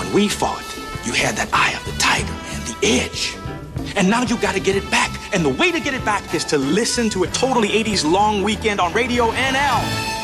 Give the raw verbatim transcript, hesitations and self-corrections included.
when we fought, you had that eye of the tiger, man, the edge. And now you gotta get it back. And the way to get it back is to listen to a totally eighties long weekend on Radio N L.